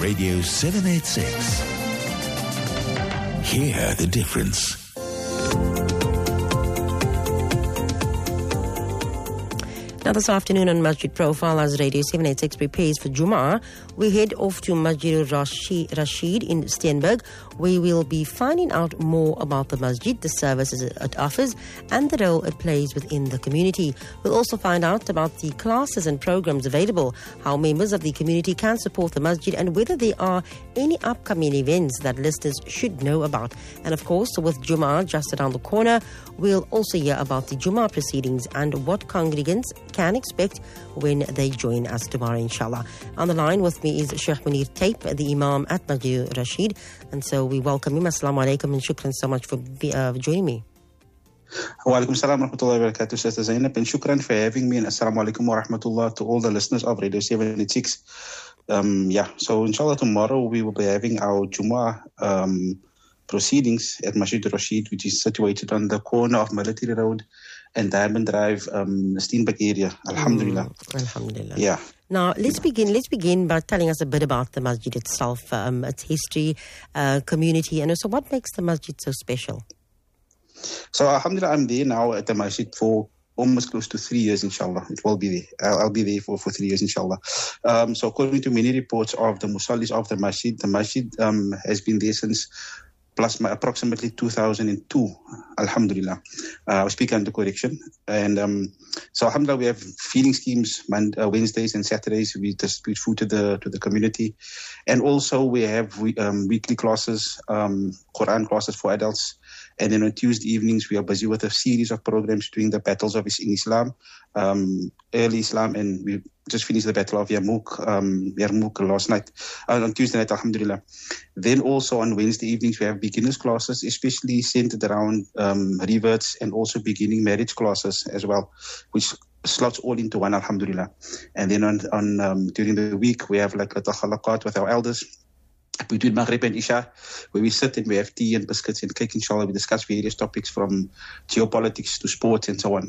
Radio 786. Hear the difference. Now this afternoon on Masjid Profile, as Radio 786 prepares for Jummah, we head off to Masjid Rashid in Steenberg, where we'll be finding out more about the masjid, the services it offers, and the role it plays within the community. We'll also find out about the classes and programs available, how members of the community can support the masjid, and whether there are any upcoming events that listeners should know about. And of course, with Jummah just around the corner, we'll also hear about the Jummah proceedings and what congregants can expect when they join us tomorrow, inshallah. On the line with me is Sheikh Munir Tape, the Imam at Masjid Rashid. And so we welcome him. Assalamu alaikum and shukran so much for joining me. Wa alaikum salam wa rahmatullahi wa barakatuh, Sister Zainab, and shukran for having me, and assalamu alaikum wa rahmatullah to all the listeners of Radio 786. So inshallah tomorrow we will be having our Jummah proceedings at Masjid Rashid, which is situated on the corner of Military Road and Diamond Drive, Steenberg area. Alhamdulillah. Alhamdulillah. Yeah. Now, let's begin by telling us a bit about the masjid itself, its history, community, and also what makes the masjid so special. So, alhamdulillah, I'm there now at the masjid for almost close to 3 years, inshallah. It will be there. I'll be there for 3 years, inshallah. So, according to many reports of the musallis of the masjid has been there since approximately 2002, alhamdulillah. I speak under correction. And so alhamdulillah, we have feeding schemes Wednesdays and Saturdays. We distribute food to the community. And also we have weekly classes, Quran classes for adults. And then on Tuesday evenings, we are busy with a series of programs doing the battles in Islam, early Islam, and we just finished the battle of Yarmouk last night, on Tuesday night, alhamdulillah. Then also on Wednesday evenings, we have beginners classes, especially centered around reverts, and also beginning marriage classes as well, which slots all into one, alhamdulillah. And then on during the week, we have like a takhalaqat with our elders between Maghrib and Isha, where we sit and we have tea and biscuits and cake, inshallah. We discuss various topics from geopolitics to sports and so on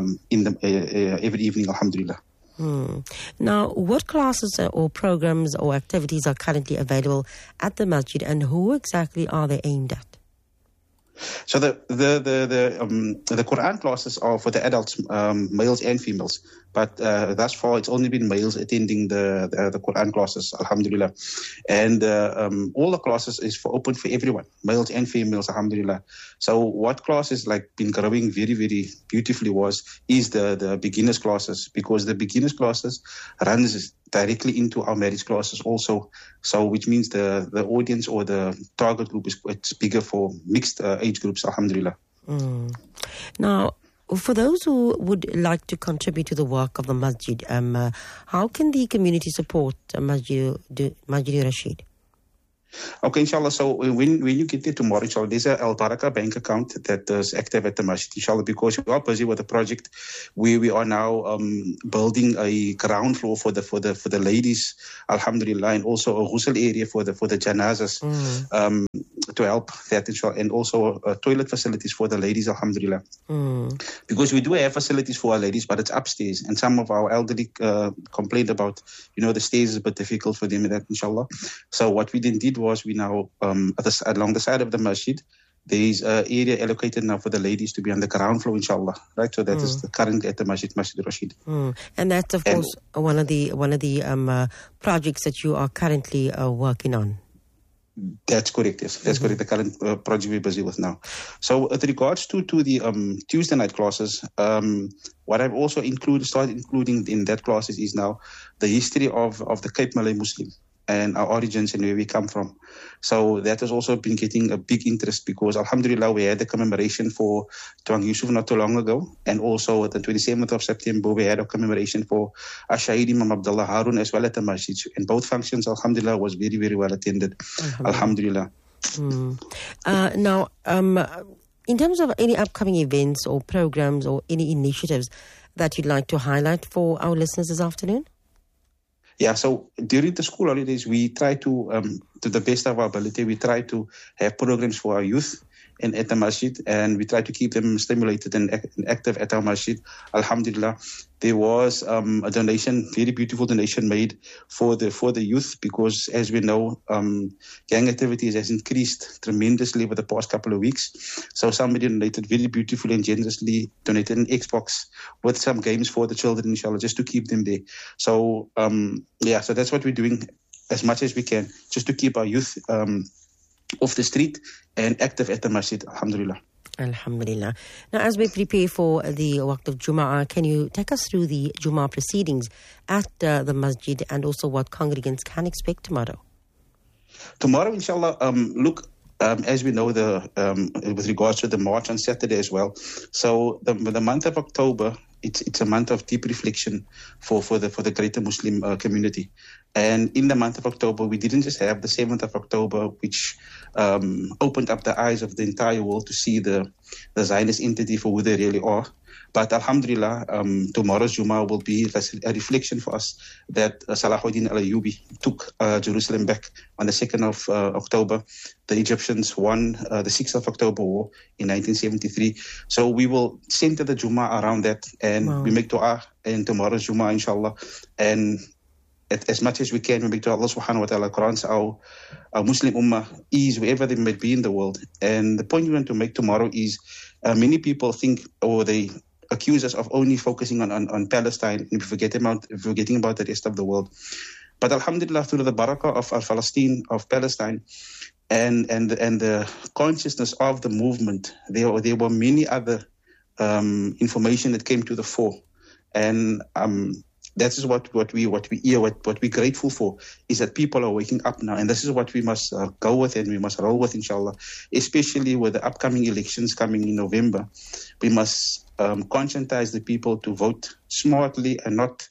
every evening, alhamdulillah. Now, what classes or programs or activities are currently available at the masjid, and who exactly are they aimed at? So the Quran classes are for the adults, males and females. But thus far, it's only been males attending the Quran classes, alhamdulillah. And all the classes is open for everyone, males and females, alhamdulillah. So what class is been growing very, very beautifully is the beginners classes, because the beginners classes runs directly into our marriage classes also. So which means the audience or the target group it's bigger for mixed age groups, alhamdulillah. Now, for those who would like to contribute to the work of the masjid, how can the community support Masjid Rashid? Okay, inshallah. So when you get there tomorrow, inshallah, there's a Al Baraka bank account that is active at the masjid, inshallah, because we are busy with the project where we are now building a ground floor for the ladies, alhamdulillah, and also a ghusl area for the janazas to help that, inshallah, and also toilet facilities for the ladies, alhamdulillah. Because we do have facilities for our ladies, but it's upstairs, and some of our elderly complained about, the stairs is a bit difficult for them, inshallah. So what we then did was we now, along the side of the masjid, there is an area allocated now for the ladies to be on the ground floor, inshallah. Right, so that is the current at the Masjid Rashid. And that's of course one of the projects that you are currently working on. That's correct. Yes, that's correct. The current project we're busy with now. So, with regards to the Tuesday night classes, what I've also started including in that classes is now the history of the Cape Malay Muslim and our origins and where we come from. So that has also been getting a big interest because, alhamdulillah, we had the commemoration for Tuan Yusuf not too long ago. And also the 27th of September, we had a commemoration for Ash-Shahid Imam Abdullah Harun as well at the masjid. And both functions, alhamdulillah, was very, very well attended. Alhamdulillah. Now, in terms of any upcoming events or programs or any initiatives that you'd like to highlight for our listeners this afternoon? Yeah, so during the school holidays, we try to the best of our ability, we try to have programs for our youth at the masjid, and we try to keep them stimulated and active at our masjid. Alhamdulillah, there was a donation, very beautiful donation made for the youth, because as we know, gang activities has increased tremendously over the past couple of weeks. So somebody donated very beautifully and generously, donated an Xbox with some games for the children, inshallah, just to keep them there. So so that's what we're doing as much as we can, just to keep our youth off the street and active at the masjid. Alhamdulillah. Alhamdulillah. Now, as we prepare for the Waqt of Jum'ah, can you take us through the Jum'ah proceedings at the masjid, and also what congregants can expect tomorrow? Tomorrow, inshallah, as we know, with regards to the march on Saturday as well. So the month of October, it's a month of deep reflection for the greater Muslim community. And in the month of October, we didn't just have the 7th of October, which opened up the eyes of the entire world to see the Zionist entity for who they really are. But alhamdulillah, tomorrow's Jummah will be a reflection for us that Salahuddin al-Ayyubi took Jerusalem back on the 2nd of October. The Egyptians won the 6th of October war in 1973. So we will center the Jummah around that, and we make dua in tomorrow's Jummah, inshallah. And as much as we can, we make dua Allah subhanahu wa ta'ala grants our Muslim ummah ease wherever they may be in the world. And the point we want to make tomorrow is many people think, or they accuse us of only focusing on Palestine and forgetting about the rest of the world. But alhamdulillah, through the barakah of Palestine, of Palestine, and the consciousness of the movement, there were many other information that came to the fore. And that is what we're grateful for, is that people are waking up now. And this is what we must go with, and we must roll with, inshallah, especially with the upcoming elections coming in November. We must conscientize the people to vote smartly and not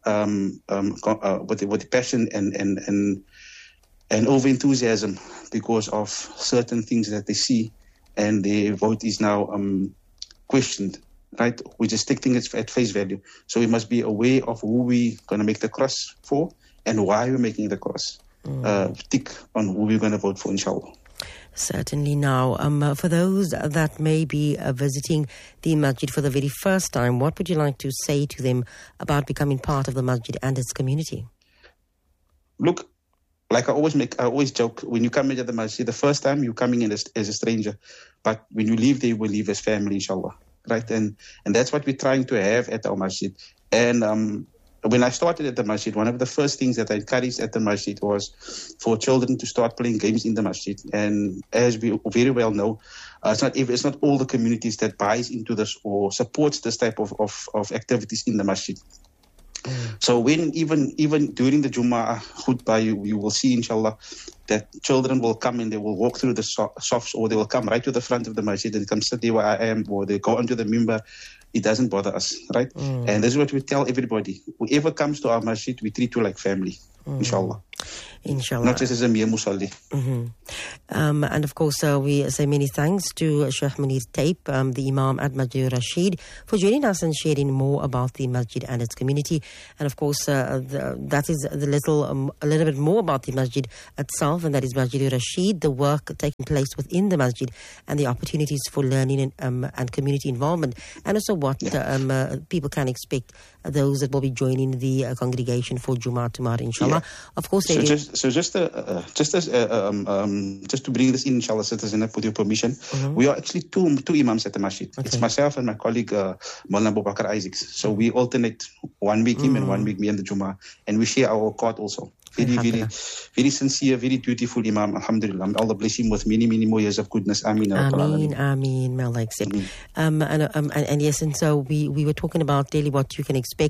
with passion and over enthusiasm because of certain things that they see, and their vote is now questioned. Right? We just take things at face value. So we must be aware of who we're going to make the cross for and why we're making the cross. Tick on who we're going to vote for, inshallah. Certainly. Now, for those that may be visiting the masjid for the very first time, what would you like to say to them about becoming part of the masjid and its community? Look, like I always joke, when you come into the masjid, the first time you're coming in as a stranger, but when you leave there, you will leave as family, inshallah. Right, and that's what we're trying to have at our masjid. And when I started at the masjid, one of the first things that I encouraged at the masjid was for children to start playing games in the masjid. And as we very well know, it's not all the communities that buys into this or supports this type of activities in the masjid. So when even during the Jummah khutbah, you will see, inshallah, that children will come and they will walk through the sofs, or they will come right to the front of the masjid and come sit there where I am, or they go onto the mimbar. It doesn't bother us, right? And this is what we tell everybody. Whoever comes to our masjid, we treat you like family, inshallah. Inshallah. Not just as a mere musalli. And of course, we say many thanks to Sheikh Munir Tape, the Imam at Masjid Rashid, for joining us and sharing more about the masjid and its community. And of course, that is a little bit more about the masjid itself, and that is Masjid Rashid, the work taking place within the masjid, and the opportunities for learning and community involvement, and also what people can expect, those that will be joining the congregation for Jummah tomorrow, inshallah. Of course, just to bring this in, inshallah, Citizen, with your permission, we are actually two imams at the masjid. Okay. It's myself and my colleague Maulana Abu Bakr Isaacs. So we alternate 1 week him and 1 week me and the Jummah, and we share our court also. Very sincere, very dutiful Imam, alhamdulillah. Allah bless him with many, many more years of goodness. Ameen. Ameen. May Allah accept. And yes, and so we were talking about daily what you can expect.